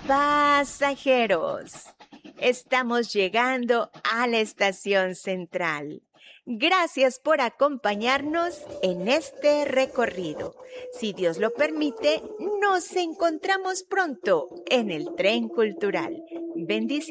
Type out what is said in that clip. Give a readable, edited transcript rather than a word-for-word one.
Pasajeros, estamos llegando a la estación central. Gracias por acompañarnos en este recorrido. Si Dios lo permite, nos encontramos pronto en el tren cultural. Bendiciones.